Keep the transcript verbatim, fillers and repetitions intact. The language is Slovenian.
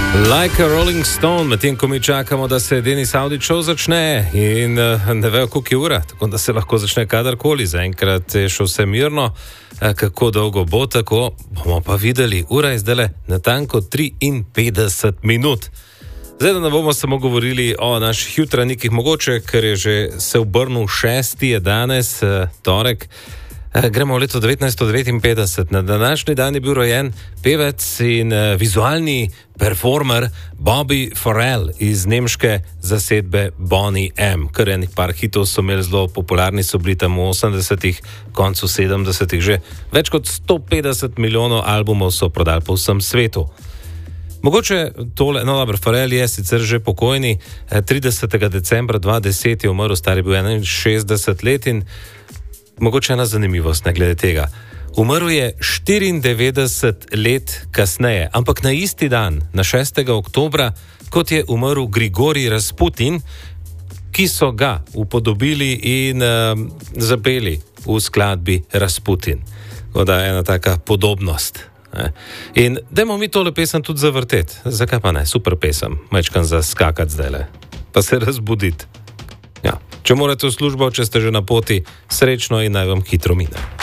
Like a Rolling Stone, medtem ko mi čakamo, da se Denis Audić Show začne in ne vejo, koliko je ura, tako da se lahko začne kadarkoli. Zaenkrat je še vse mirno, kako dolgo bo tako, bomo pa videli. Ura je zdaj natanko triinpetdeset minut. Zdaj, da ne bomo samo govorili o naših jutranjikih, mogoče, ker je že se obrnil šesti, je danes, torek. Gremo v leto devetnajststo devetinpetdeset. Na današnji dan je bil rojen pevec in uh, vizualni performer Bobby Farrell iz nemške zasedbe Boney M. Kar enih par hitov so imeli zelo popularni, so bili tam v osemdesetih, koncu sedemdesetih, že več kot sto petdeset milijonov albumov so prodali po vsem svetu. Mogoče tole, no dobro, Farrell je sicer že pokojni, tridesetega decembra dva tisoč deset je umrl, star je bil enainšestdeset let in mogoče ena zanimivost ne glede tega. Umrl je štiriindevetdeset let kasneje, ampak na isti dan, na šestega oktobra, kot je umrl Grigorij Rasputin, ki so ga upodobili in uh, zapeli v skladbi Rasputin. Tako da ena taka podobnost. Ne? In dajmo mi tole pesem tudi zavrteti. Zakaj pa ne? Super pesem. Majčkam zaskakati zdajle. Pa se razbuditi. Ja. Če morate v službo, če ste že na poti, srečno in naj vam hitro mine.